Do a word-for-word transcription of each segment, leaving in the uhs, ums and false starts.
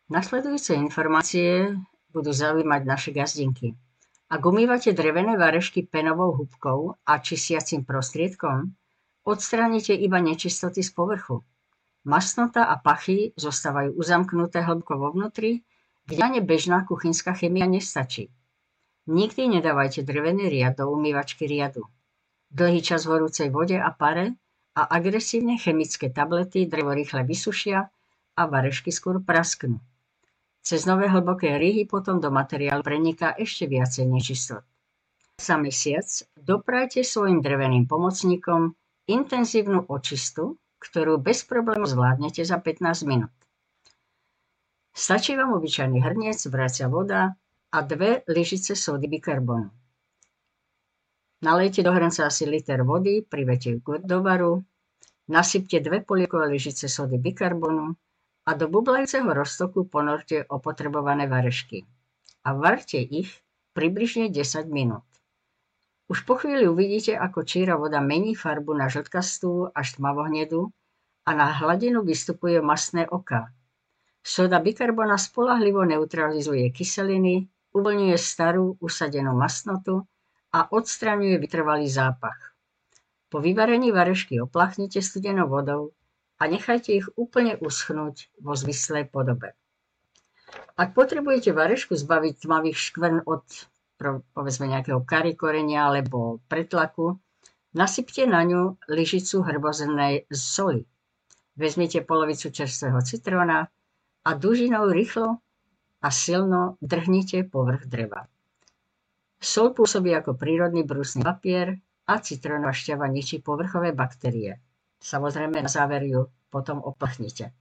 Nasledujúce informácie budú zaujímať naše gazdinky. Ak umývate drevené varešky penovou húbkou a čistiacim prostriedkom, odstránite iba nečistoty z povrchu. Masnota a pachy zostávajú uzamknuté hlboko vo vnútri, kde ani bežná kuchynská chémia nestačí. Nikdy nedávajte drevený riad do umývačky riadu. Dlhý čas v horúcej vode a pare a agresívne chemické tablety drevo rýchle vysušia a varešky skôr prasknú. Cez nové hlboké rýhy potom do materiálu preniká ešte viacej nečistot. Za mesiac doprajte svojim dreveným pomocníkom intenzívnu očistu, ktorú bez problémov zvládnete za pätnásť minút. Stačí vám obyčajný hrniec, vracia voda a dve lyžice sódy bikarbonu. Nalejte do hrnca asi liter vody, privete ju do varu, nasypte dve polievkové lyžice sódy bikarbonu a do bublajúceho roztoku ponorte opotrebované varešky. A varte ich približne desať minút. Už po chvíli uvidíte, ako číra voda mení farbu na žltkastú až tmavohnedú a na hladinu vystupuje mastné oká. Sóda bikarbona spoľahlivo neutralizuje kyseliny, uvoľňuje starú usadenú mastnotu a odstraňuje vytrvalý zápach. Po vyvarení varešky opláchnite studenou vodou a nechajte ich úplne uschnúť vo zvislej podobe. Ak potrebujete varešku zbaviť tmavých škvrn od povedzme nejakého kari korenia alebo pretlaku, nasypte na ňu lyžicu hrbozrnej soli. Vezmite polovicu čerstvého citróna a dužinou rýchlo a silno drhnite povrch dreva. Sol pôsobí ako prírodný brúsny papier a citrónová šťava ničí povrchové baktérie. Samozrejme, na záver ju potom oplechnite.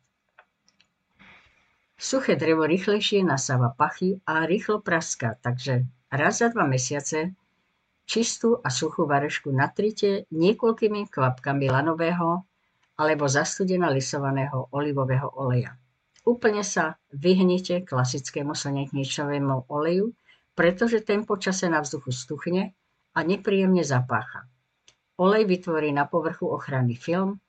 Suché drevo rýchlejšie nasáva pachy a rýchlo praská, takže raz za dva mesiace čistú a suchú varešku natrite niekoľkými kvapkami lanového alebo zastudená lisovaného olivového oleja. Úplne sa vyhnite klasickému slnečničovému oleju, pretože ten počase na vzduchu stuchne a nepríjemne zapácha. Olej vytvorí na povrchu ochranný film,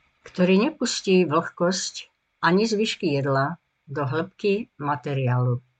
ktorý nepustí vlhkosť ani zvyšky jedla do hĺbky materiálu.